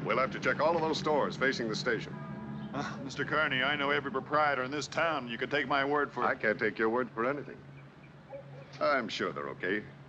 We'll have to check all of those stores facing the station. Mr. Kearney, I know every proprietor in this town. You can take my word for it. I can't take your word for anything. I'm sure they're okay.